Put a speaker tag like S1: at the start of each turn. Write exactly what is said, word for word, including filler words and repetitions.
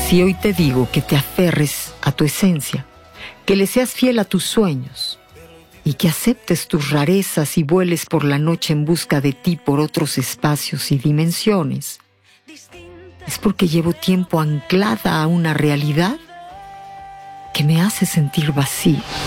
S1: Si hoy te digo que te aferres a tu esencia, que le seas fiel a tus sueños y que aceptes tus rarezas y vueles por la noche en busca de ti por otros espacios y dimensiones, es porque llevo tiempo anclada a una realidad que me hace sentir vacía.